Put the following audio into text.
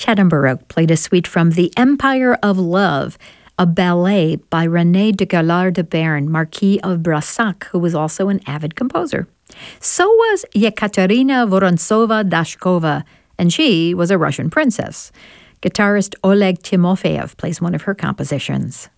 Teddenborough played a suite from The Empire of Love, a ballet by René de Galard de Bern, Marquis of Brassac, who was also an avid composer. So was Yekaterina Vorontsova-Dashkova, and she was a Russian princess. Guitarist Oleg Timofeyev plays one of her compositions.